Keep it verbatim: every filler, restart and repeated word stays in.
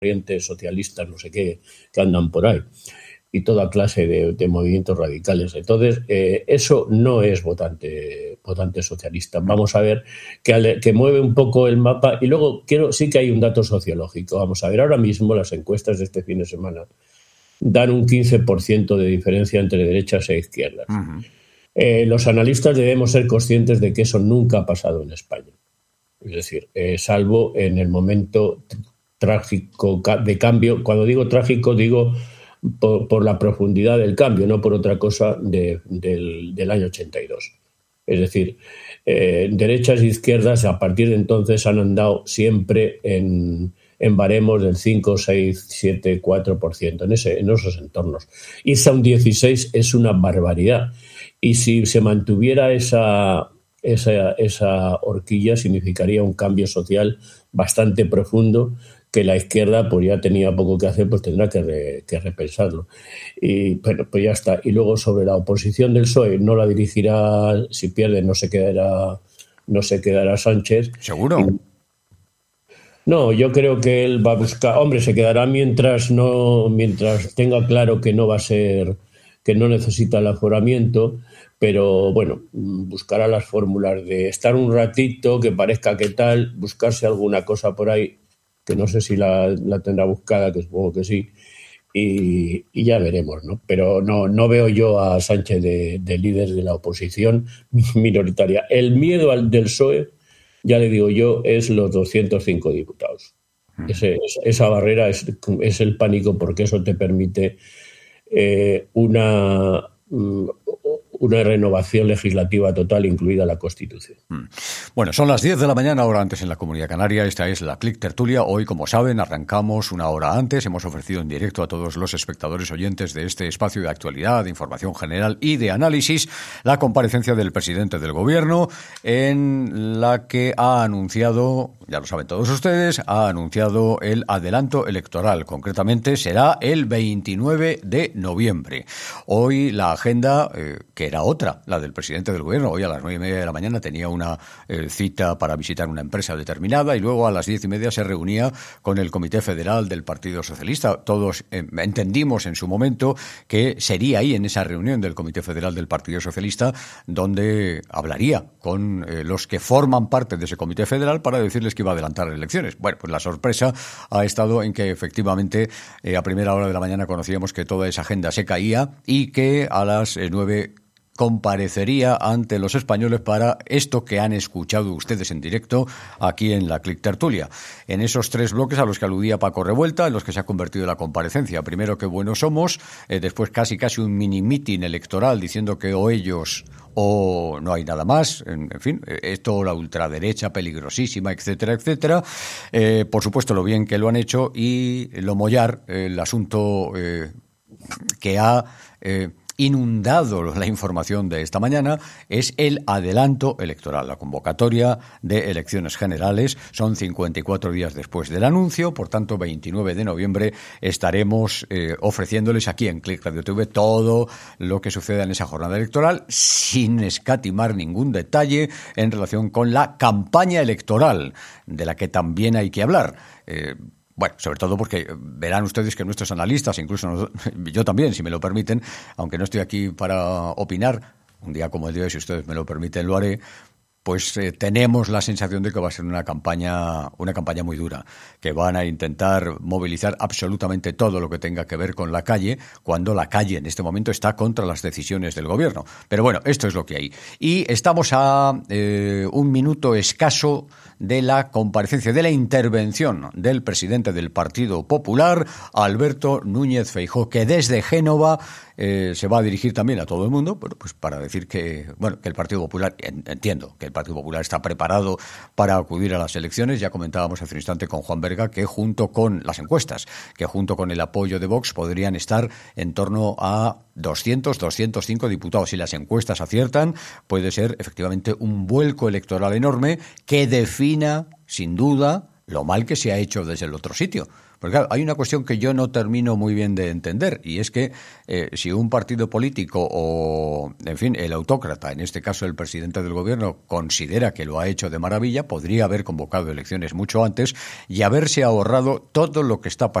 corrientes socialistas, no sé qué, que andan por ahí, y toda clase de, de movimientos radicales. Entonces, eh, eso no es votante, votante socialista. Vamos a ver que, que mueve un poco el mapa. Y luego quiero, sí que hay un dato sociológico. Vamos a ver, ahora mismo las encuestas de este fin de semana dan un quince por ciento de diferencia entre derechas e izquierdas. Uh-huh. Eh, los analistas debemos ser conscientes de que eso nunca ha pasado en España. Es decir, eh, salvo en el momento trágico de cambio. Cuando digo trágico, digo por, por la profundidad del cambio, no por otra cosa de, del, del año ochenta y dos. Es decir, eh, derechas e izquierdas a partir de entonces han andado siempre en, en baremos del cinco, seis, siete, cuatro por ciento, en, ese, en esos entornos. Irse a un dieciséis es una barbaridad. Y si se mantuviera esa, esa, esa horquilla, significaría un cambio social bastante profundo, que la izquierda pues ya tenía poco que hacer, pues tendrá que, re, que repensarlo. Y bueno, pues ya está. Y luego sobre la oposición del P S O E, no la dirigirá, si pierde no se quedará, no se quedará Sánchez. ¿Seguro? Y, no, yo creo que él va a buscar, hombre, se quedará mientras no, mientras tenga claro que no va a ser, que no necesita el aforamiento, pero bueno, buscará las fórmulas de estar un ratito, que parezca que tal, buscarse alguna cosa por ahí, que no sé si la, la tendrá buscada, que supongo que sí, y, y ya veremos, ¿no? Pero no, no veo yo a Sánchez de, de líder de la oposición minoritaria. El miedo al del P S O E, ya le digo yo, es los doscientos cinco diputados. Ese, esa barrera es, es el pánico, porque eso te permite eh, una... una renovación legislativa total, incluida la Constitución. Bueno, son las diez de la mañana, hora antes en la Comunidad Canaria. Esta es la Clic Tertulia. Hoy, como saben, arrancamos una hora antes. Hemos ofrecido en directo a todos los espectadores oyentes de este espacio de actualidad, de información general y de análisis la comparecencia del presidente del Gobierno, en la que ha anunciado, ya lo saben todos ustedes, ha anunciado el adelanto electoral. Concretamente será el veintinueve de noviembre. Hoy la agenda, eh, que era otra, la del presidente del Gobierno. Hoy a las nueve y media de la mañana tenía una eh, cita para visitar una empresa determinada, y luego a las diez y media se reunía con el Comité Federal del Partido Socialista. Todos eh, entendimos en su momento que sería ahí, en esa reunión del Comité Federal del Partido Socialista, donde hablaría con eh, los que forman parte de ese Comité Federal para decirles que iba a adelantar elecciones. Bueno, pues la sorpresa ha estado en que efectivamente eh, a primera hora de la mañana conocíamos que toda esa agenda se caía y que a las eh, nueve comparecería ante los españoles para esto que han escuchado ustedes en directo aquí en la Clic Tertulia. En esos tres bloques a los que aludía Paco Revuelta, en los que se ha convertido la comparecencia. Primero, qué buenos somos, eh, después casi casi un mini mitin electoral diciendo que o ellos o no hay nada más, en, en fin, esto, la ultraderecha peligrosísima, etcétera, etcétera. Eh, por supuesto, lo bien que lo han hecho, y lo mollar, el asunto eh, que ha eh, inundado la información de esta mañana, es el adelanto electoral. La convocatoria de elecciones generales son cincuenta y cuatro días después del anuncio, por tanto, veintinueve de noviembre estaremos eh, ofreciéndoles aquí en Clic Radio T V todo lo que suceda en esa jornada electoral, sin escatimar ningún detalle en relación con la campaña electoral, de la que también hay que hablar. Eh, Bueno, sobre todo porque verán ustedes que nuestros analistas, incluso yo también, si me lo permiten, aunque no estoy aquí para opinar, un día como el de hoy, si ustedes me lo permiten, lo haré, pues eh, tenemos la sensación de que va a ser una campaña, una campaña muy dura, que van a intentar movilizar absolutamente todo lo que tenga que ver con la calle, cuando la calle en este momento está contra las decisiones del gobierno. Pero bueno, esto es lo que hay. Y estamos a eh, un minuto escaso de la comparecencia, de la intervención del presidente del Partido Popular, Alberto Núñez Feijóo, que desde Génova eh, se va a dirigir también a todo el mundo, bueno, pues para decir que, bueno, que el Partido Popular, entiendo que el Partido Popular está preparado para acudir a las elecciones. Ya comentábamos hace un instante con Juan Berga que junto con las encuestas, que junto con el apoyo de Vox podrían estar en torno a doscientos, doscientos cinco diputados. Si las encuestas aciertan, puede ser efectivamente un vuelco electoral enorme que defina, sin duda, lo mal que se ha hecho desde el otro sitio. Porque claro, hay una cuestión que yo no termino muy bien de entender, y es que eh, si un partido político o, en fin, el autócrata, en este caso el presidente del gobierno, considera que lo ha hecho de maravilla, podría haber convocado elecciones mucho antes y haberse ahorrado todo lo que está pasando